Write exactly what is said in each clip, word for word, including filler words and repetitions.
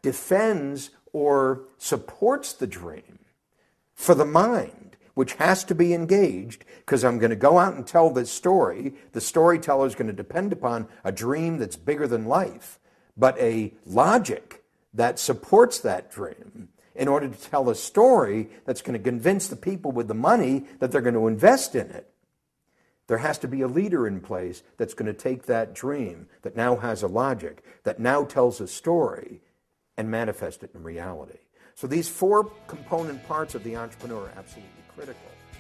defends or supports the dream for the mind, which has to be engaged, because I'm going to go out and tell this story. The storyteller is going to depend upon a dream that's bigger than life, but a logic that supports that dream in order to tell a story that's going to convince the people with the money that they're going to invest in it. There has to be a leader in place that's going to take that dream that now has a logic, that now tells a story, and manifest it in reality. So these four component parts of the entrepreneur are absolutely critical.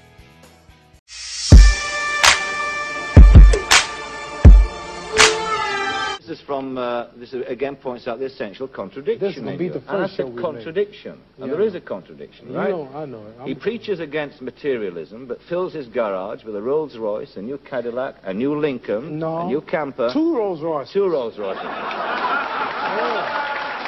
This is from, uh, this again points out the essential contradiction. This will be the first show we contradiction. And yeah. there is a contradiction, right? You know, I know it. I'm... He preaches against materialism, but fills his garage with a Rolls Royce, a new Cadillac, a new Lincoln, no. a new camper. Two Rolls Royces. Two Rolls Royces. yeah.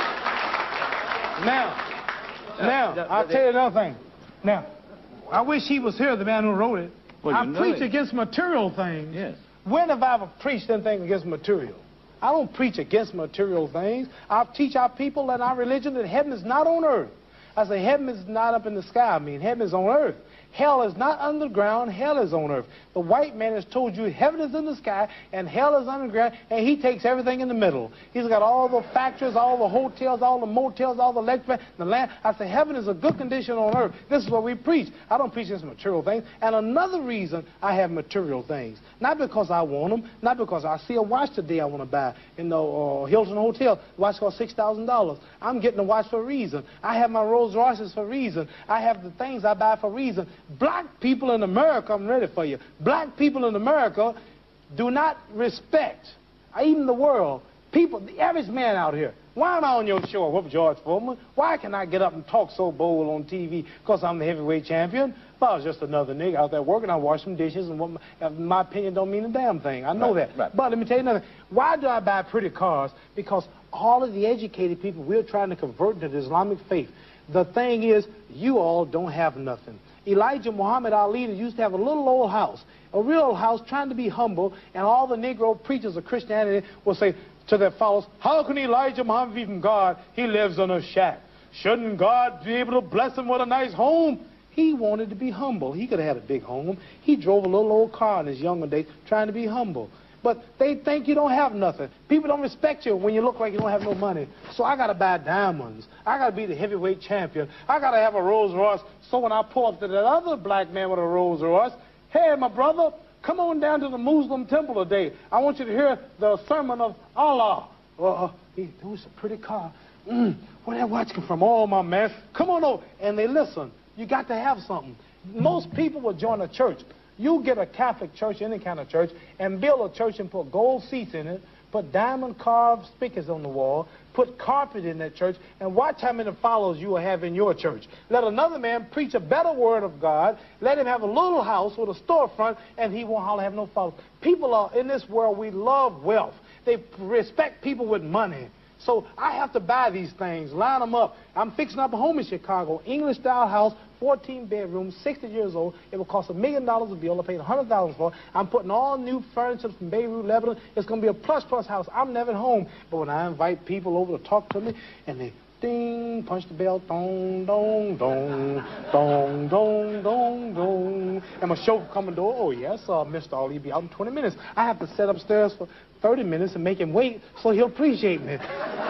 Now, now, uh, I'll tell you another thing. Now, I wish he was here, the man who wrote it. Well, I you know preach it. against material things. Yes. When have I ever preached anything against material? I don't preach against material things. I teach our people and our religion that heaven is not on earth. I say heaven is not up in the sky. I mean, heaven is on earth. Hell is not underground. Hell is on earth. The white man has told you heaven is in the sky and hell is underground, and he takes everything in the middle. He's got all the factories, all the hotels, all the motels, all the electric, the land. I say heaven is a good condition on earth. This is what we preach. I don't preach against material things. And another reason I have material things, not because I want them, not because I see a watch today I want to buy in the uh, Hilton Hotel. The watch costs six thousand dollars. I'm getting the watch for a reason. I have my Rolls Royces for a reason. I have the things I buy for a reason. Black people in America, I'm ready for you. Black people in America do not respect, even the world, people, the average man out here. Why am I on your show? Whoop, George Foreman. Why can I get up and talk so bold on T V? Because I'm the heavyweight champion? If I was just another nigga out there working, I wash some dishes, and what my, my opinion don't mean a damn thing. I know right, that. Right. But let me tell you another thing. Why do I buy pretty cars? Because all of the educated people we're trying to convert to the Islamic faith. The thing is, you all don't have nothing. Elijah Muhammad Ali used to have a little old house, a real old house, trying to be humble, and all the Negro preachers of Christianity will say to their followers, how can Elijah Muhammad be from God? He lives in a shack. Shouldn't God be able to bless him with a nice home? He wanted to be humble. He could have had a big home. He drove a little old car in his younger days trying to be humble. But they think you don't have nothing. People don't respect you when you look like you don't have no money. So I got to buy diamonds. I got to be the heavyweight champion. I got to have a Rolls Royce. So when I pull up to that other black man with a Rolls Royce, hey, my brother, come on down to the Muslim temple today. I want you to hear the sermon of Allah. Uh, he, it was a pretty car. Mm, where that watch come from? Oh, my man, come on over. And they listen. You got to have something. Most people will join a church. You get a Catholic church, any kind of church, and build a church and put gold seats in it, put diamond-carved speakers on the wall, put carpet in that church, and watch how many followers you will have in your church. Let another man preach a better word of God. Let him have a little house with a storefront, and he won't hardly have no followers. People are, in this world, we love wealth. They respect people with money. So I have to buy these things, line them up. I'm fixing up a home in Chicago, English-style house, fourteen bedrooms, sixty years old. It will cost a million dollars a bill. I paid one hundred thousand dollars for it. I'm putting all new furniture from Beirut, Lebanon. It's going to be a plus-plus house. I'm never at home. But when I invite people over to talk to me, and they ding, punch the bell, dong, dong, dong, dong, dong, dong, dong. And my chauffeur come and door, oh, yes, uh, Mister Ali, be out in twenty minutes. I have to sit upstairs for thirty minutes and make him wait so he'll appreciate me.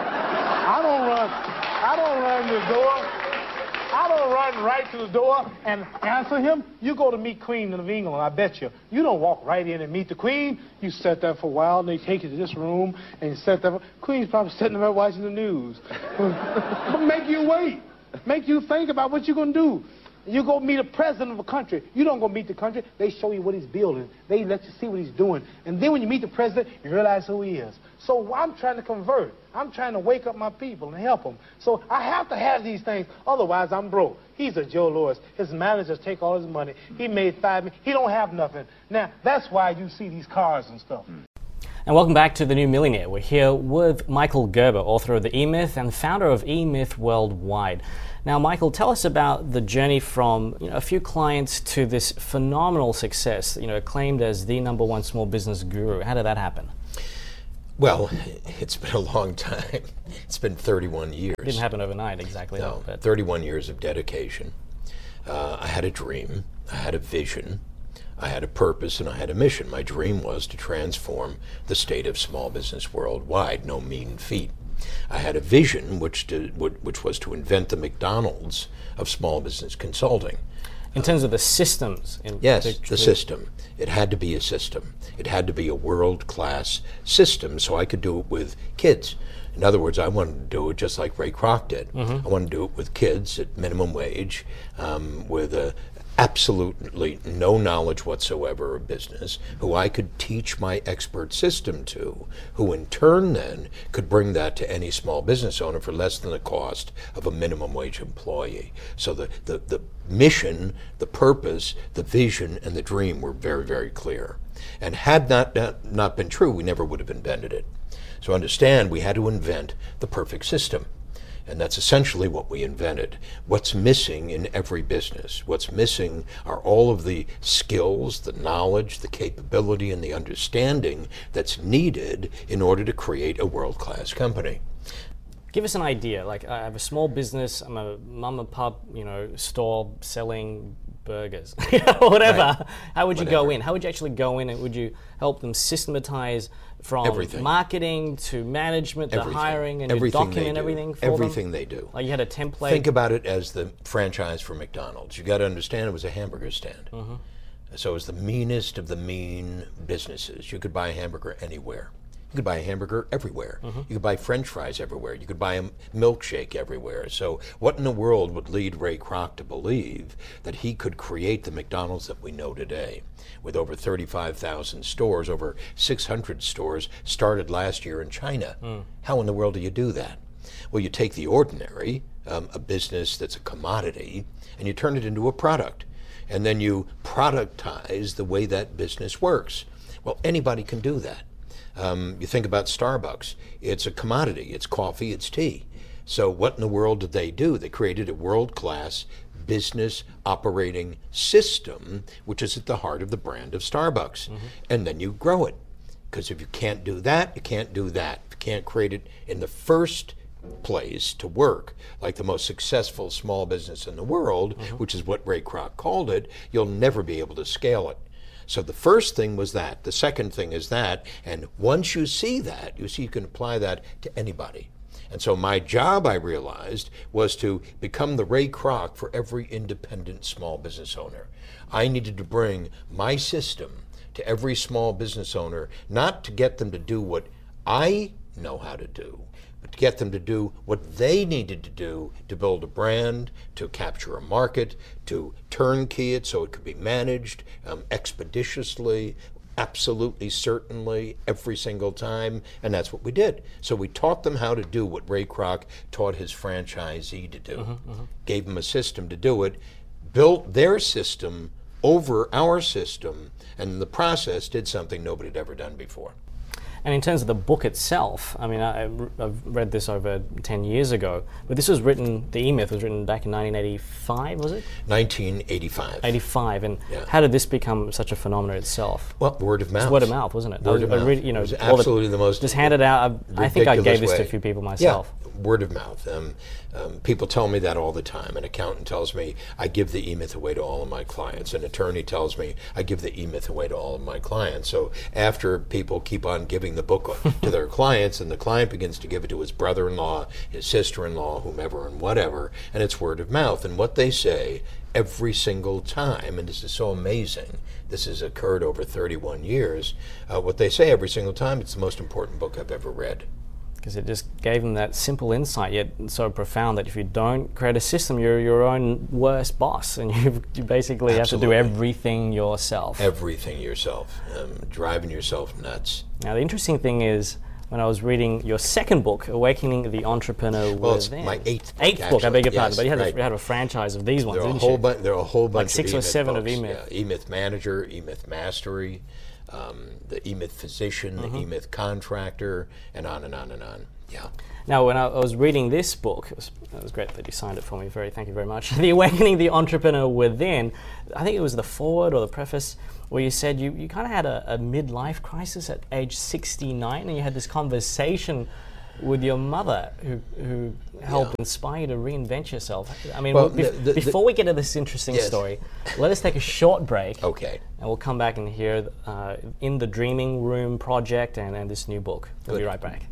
I don't run, I don't run to the door. I don't run right to the door and answer him. You go to meet Queen of England, I bet you. You don't walk right in and meet the Queen. You sit there for a while, and they take you to this room, and you sit there. Queen's probably sitting there watching the news. But make you wait. Make you think about what you're going to do. You go meet a president of a country. You don't go meet the country. They show you what he's building. They let you see what he's doing. And then when you meet the president, you realize who he is. So I'm trying to convert. I'm trying to wake up my people and help them. So I have to have these things. Otherwise, I'm broke. He's a Joe Louis. His managers take all his money. He made five million. He don't have nothing. Now, that's why you see these cars and stuff. And welcome back to The New Millionaire. We're here with Michael Gerber, author of The E-Myth and founder of E-Myth Worldwide. Now, Michael, tell us about the journey from you know, a few clients to this phenomenal success, you know, acclaimed as the number one small business guru. How did that happen? Well, it's been a long time. It's been thirty-one years. It didn't happen overnight, exactly. No, but thirty-one years of dedication. Uh, I had a dream, I had a vision, I had a purpose, and I had a mission. My dream was to transform the state of small business worldwide, no mean feat. I had a vision, which, did, which was to invent the McDonald's of small business consulting. in terms of the systems. In yes, to, the to, system. It had to be a system. It had to be a world-class system so I could do it with kids. In other words, I wanted to do it just like Ray Kroc did. Mm-hmm. I wanted to do it with kids at minimum wage, um, with a absolutely no knowledge whatsoever of business, who I could teach my expert system to, who in turn then could bring that to any small business owner for less than the cost of a minimum wage employee. So the, the, the mission, the purpose, the vision, and the dream were very, very clear. And had that not, not been true, we never would have invented it. So understand, we had to invent the perfect system. And that's essentially what we invented. What's missing in every business, what's missing are all of the skills, the knowledge, the capability, and the understanding that's needed in order to create a world-class company. Give us an idea. Like, I have a small business, I'm a mum and pop, you know, store selling burgers, whatever. Right. How would you Whatever. go in? How would you actually go in, and would you help them systematize from Everything. marketing to management, Everything. the hiring, and you Everything they document do. everything for Everything them? they do. Like you had a template? Think about it as the franchise for McDonald's. You got to understand it was a hamburger stand. Mm-hmm. So it was the meanest of the mean businesses. You could buy a hamburger anywhere. You could buy a hamburger everywhere. Mm-hmm. You could buy French fries everywhere. You could buy a milkshake everywhere. So what in the world would lead Ray Kroc to believe that he could create the McDonald's that we know today? With over thirty-five thousand stores, over six hundred stores started last year in China. Mm. How in the world do you do that? Well, you take the ordinary, um, a business that's a commodity, and you turn it into a product. And then you productize the way that business works. Well, anybody can do that. Um, you think about Starbucks. It's a commodity. It's coffee. It's tea. So what in the world did they do? They created a world-class business operating system, which is at the heart of the brand of Starbucks. Mm-hmm. And then you grow it. Because if you can't do that, you can't do that. If you can't create it in the first place to work, like the most successful small business in the world, mm-hmm. which is what Ray Kroc called it, you'll never be able to scale it. So the first thing was that. The second thing is that. And once you see that, you see you can apply that to anybody. And so my job, I realized, was to become the Ray Kroc for every independent small business owner. I needed to bring my system to every small business owner, not to get them to do what I know how to do, but to get them to do what they needed to do to build a brand, to capture a market, to turnkey it so it could be managed um, expeditiously, absolutely, certainly, every single time, and that's what we did. So we taught them how to do what Ray Kroc taught his franchisee to do, mm-hmm, mm-hmm. gave them a system to do it, built their system over our system, and in the process did something nobody had ever done before. And in terms of the book itself, I mean, I, I've read this over ten years ago, but this was written, the E-Myth was written back in nineteen eighty-five, was it? nineteen eighty-five. eighty-five, and yeah. How did this become such a phenomenon itself? Well, word of mouth. It was word of mouth, wasn't it? Word I, of I mouth. Read, you know, it was absolutely the, the most just handed out. I, I think I gave this way. to a few people myself. Yeah, word of mouth. Um, um, people tell me that all the time. An accountant tells me I give the E-Myth away to all of my clients. An attorney tells me I give the E-Myth away to all of my clients. So after people keep on giving the book to their clients, and the client begins to give it to his brother-in-law, his sister-in-law, whomever, and whatever, and it's word of mouth. And what they say every single time, and this is so amazing, this has occurred over thirty-one years, uh, what they say every single time, it's the most important book I've ever read. Because it just gave them that simple insight, yet so profound, that if you don't create a system, you're your own worst boss, and you you basically Absolutely. have to do everything yourself. Everything yourself, um, driving yourself nuts. Now, the interesting thing is, when I was reading your second book, Awakening the Entrepreneur Well, it's Within. my eighth book, Eighth book, I beg your actually. pardon, Yes, but you had, right. a, you had a franchise of these ones, There are a didn't whole you? bunch. There are a whole bunch six of or E-Myth seven of books. E-Myth. Yeah, E-Myth Manager, E-Myth Mastery, um, the E-Myth Physician, Mm-hmm. the E-Myth Contractor, and on and on and on. Yeah. Now, when I, I was reading this book, it was, it was great that you signed it for me. Very, thank you very much. The Awakening the Entrepreneur Within. I think it was the foreword or the preface. where you said you, you kind of had a, a midlife crisis at age sixty-nine, and you had this conversation with your mother who, who helped Yeah. inspire you to reinvent yourself. I mean, Well, bef- the- the- before we get to this interesting Yes. story, let us take a short break. Okay. And we'll come back and hear uh, In the Dreaming Room project and, and this new book. We'll be Good. right back.